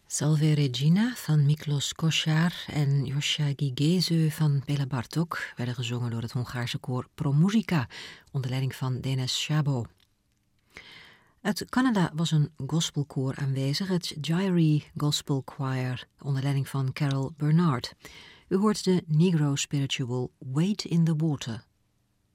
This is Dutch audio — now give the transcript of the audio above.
Salve Regina van Miklos Kossár en Joscha Gigéző van Béla Bartók werden gezongen door het Hongaarse koor ProMuzica onder leiding van Dénes Sábó. Uit Canada was een gospelkoor aanwezig, het Gyrie Gospel Choir onder leiding van Carol Bernard. U hoort de Negro Spiritual Wade in the Water.